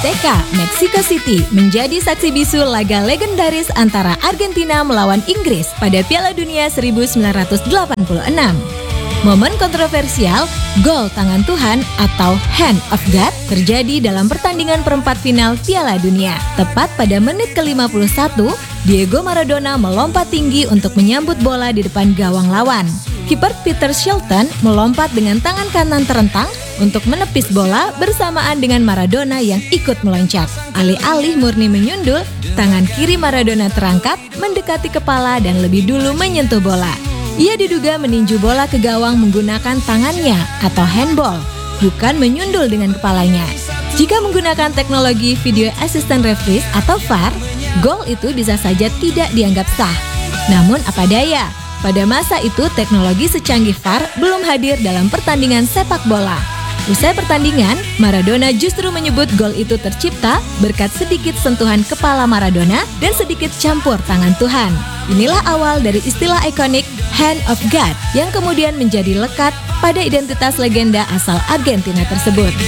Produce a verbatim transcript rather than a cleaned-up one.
Azteca, Mexico City menjadi saksi bisu laga legendaris antara Argentina melawan Inggris pada Piala Dunia seribu sembilan ratus delapan puluh enam. Momen kontroversial, gol tangan Tuhan atau Hand of God terjadi dalam pertandingan perempat final Piala Dunia. Tepat pada menit ke lima puluh satu, Diego Maradona melompat tinggi untuk menyambut bola di depan gawang lawan. Kiper Peter Shilton melompat dengan tangan kanan terentang untuk menepis bola bersamaan dengan Maradona yang ikut meloncat. Alih-alih murni menyundul, tangan kiri Maradona terangkat, mendekati kepala dan lebih dulu menyentuh bola. Ia diduga meninju bola ke gawang menggunakan tangannya atau handball, bukan menyundul dengan kepalanya. Jika menggunakan teknologi video assistant referee atau V A R, gol itu bisa saja tidak dianggap sah. Namun apa daya, pada masa itu teknologi secanggih V A R belum hadir dalam pertandingan sepak bola. Usai pertandingan, Maradona justru menyebut gol itu tercipta berkat sedikit sentuhan kepala Maradona dan sedikit campur tangan Tuhan. Inilah awal dari istilah ikonik Hand of God yang kemudian menjadi lekat pada identitas legenda asal Argentina tersebut.